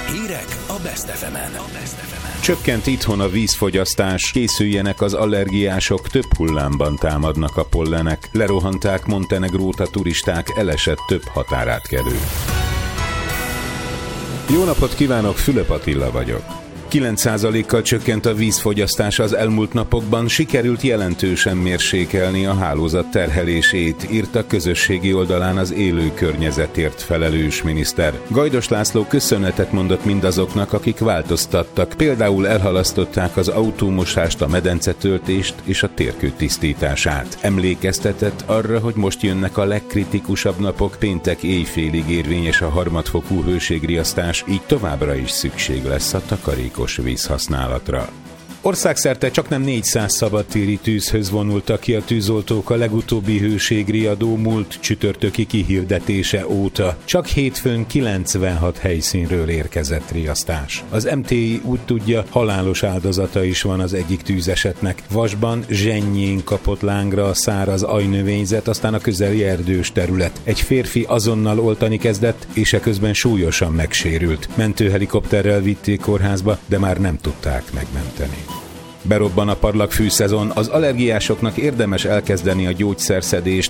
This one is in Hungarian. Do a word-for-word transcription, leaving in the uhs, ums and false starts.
Hírek a Best ef emen. Csökkent itthon a vízfogyasztás, készüljenek az allergiások, több hullámban támadnak a pollenek. Lerohanták Montenegrót a turisták, elesett több határátkelő. Jó napot kívánok, Fülöp Attila vagyok. kilenc százalékkal csökkent a vízfogyasztás az elmúlt napokban, sikerült jelentősen mérsékelni a hálózat terhelését, írta közösségi oldalán az élő környezetért felelős miniszter. Gajdos László köszönetet mondott mindazoknak, akik változtattak, például elhalasztották az autómosást, a medencetöltést és a térkő tisztítását. Emlékeztetett arra, hogy most jönnek a legkritikusabb napok, péntek éjfélig érvényes a harmadfokú hőségriasztás, így továbbra is szükség lesz a takarékos vízhasználatra. Országszerte csaknem négyszáz szabadtéri tűzhöz vonultak ki a tűzoltók a legutóbbi hőségriadó múlt csütörtöki kihirdetése óta. Csak hétfőn kilencvenhat helyszínről érkezett riasztás. Az em té i úgy tudja, halálos áldozata is van az egyik tűzesetnek. Vasban, Zsennyén kapott lángra a száraz ajnövényzet, aztán a közeli erdős terület. Egy férfi azonnal oltani kezdett, és eközben súlyosan megsérült. Mentőhelikopterrel vitték kórházba, de már nem tudták megmenteni. Berobban a parlagfű szezon, az allergiásoknak érdemes elkezdeni a gyógyszerszedést